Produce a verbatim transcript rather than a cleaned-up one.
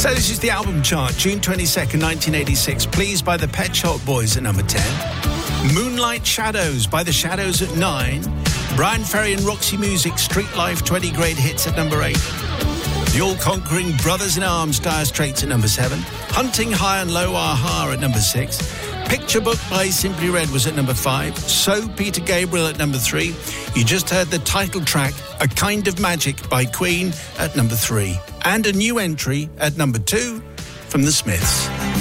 So this is the album chart, June twenty-second, nineteen eighty-six. Pleased by the Pet Shop Boys at number ten. Moonlight Shadows by the Shadows at nine. Brian Ferry and Roxy Music, Street Life, twenty Great Hits at number eight. The All-Conquering Brothers in Arms, Dire Straits at number seven. Hunting High and Low, Aha at number six. Picture Book by Simply Red was at number five. So Peter Gabriel at number three. You just heard the title track, A Kind of Magic by Queen at number three. And a new entry at number two from The Smiths.